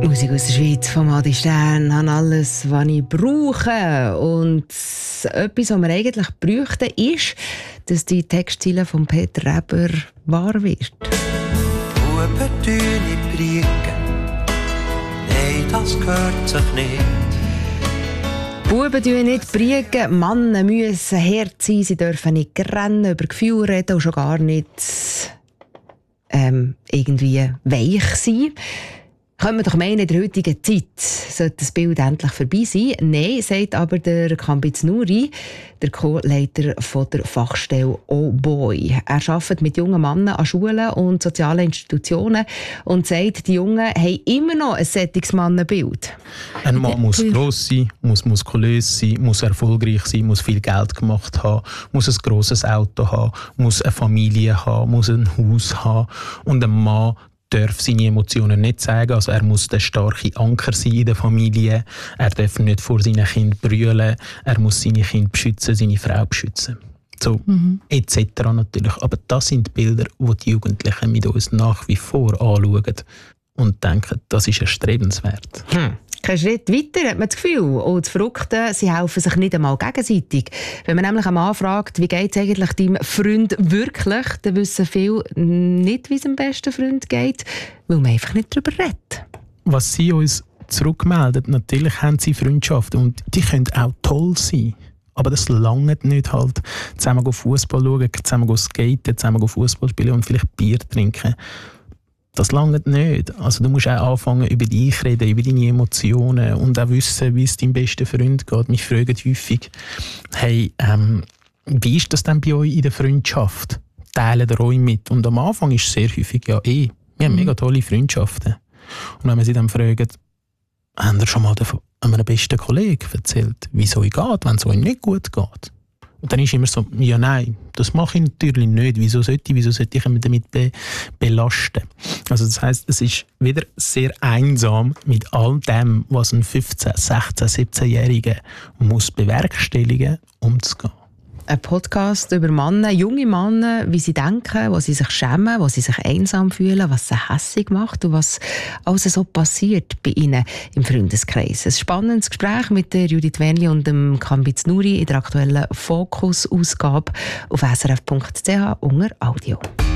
Musik aus der Schweiz von Adi Stern, habe alles, was ich brauche. Und etwas, was wir eigentlich bräuchten, ist, dass die Textziele von Peter Reber wahr wird. Buben tun nicht briegen, nein, das gehört sich nicht. Buben tun nicht briegen, Männer müssen hart sein, sie dürfen nicht rennen, über Gefühle reden und schon gar nicht irgendwie weich sein. Können wir doch meinen, in der heutigen Zeit sollte das Bild endlich vorbei sein. Nein, sagt aber der Kambitz Nuri, der Co-Leiter der Fachstelle «Oh Boy». Er arbeitet mit jungen Männern an Schulen und sozialen Institutionen und sagt, die Jungen haben immer noch ein solches Mannenbild. Ein Mann muss gross sein, muss muskulös sein, muss erfolgreich sein, muss viel Geld gemacht haben, muss ein grosses Auto haben, muss eine Familie haben, muss ein Haus haben. Und ein Mann darf seine Emotionen nicht zeigen, also er muss der starke Anker sein in der Familie, er darf nicht vor seinen Kindern brüllen, er muss seine Kinder beschützen, seine Frau beschützen. So, etc. natürlich. Aber das sind Bilder, die die Jugendlichen mit uns nach wie vor anschauen und denken, das ist erstrebenswert. Kein Schritt weiter hat man das Gefühl. Und das Verrückte, sie helfen sich nicht einmal gegenseitig. Wenn man nämlich einen Mann fragt, wie geht es eigentlich deinem Freund wirklich, dann wissen viele nicht, wie es dem besten Freund geht, weil man einfach nicht darüber redet. Was sie uns zurückmelden, natürlich haben sie Freundschaften und die können auch toll sein. Aber das langt nicht halt. Zusammen Fußball schauen, zusammen skaten, zusammen Fußball spielen und vielleicht Bier trinken. Das langt nicht. Also du musst auch anfangen, über dich reden, über deine Emotionen und auch wissen, wie es deinem besten Freund geht. Mich fragen häufig, hey, wie ist das denn bei euch in der Freundschaft? Teilen ihr euch mit? Und am Anfang ist es sehr häufig, ja wir haben mega tolle Freundschaften. Und wenn man sie dann fragt, haben ihr schon mal einem besten Kollegen erzählt, wie es euch geht, wenn es euch nicht gut geht? Und dann ist immer so, ja nein, das mache ich natürlich nicht. Wieso sollte ich mich damit belasten? Also das heisst, es ist wieder sehr einsam mit all dem, was ein 15-, 16-, 17-Jähriger muss bewerkstelligen, umzugehen. Ein Podcast über Männer, junge Männer, wie sie denken, wo sie sich schämen, wo sie sich einsam fühlen, was sie hässig macht und was alles so passiert bei ihnen im Freundeskreis. Ein spannendes Gespräch mit der Judith Wernli und dem Kambitz Nuri in der aktuellen Fokus-Ausgabe auf srf.ch unter Audio.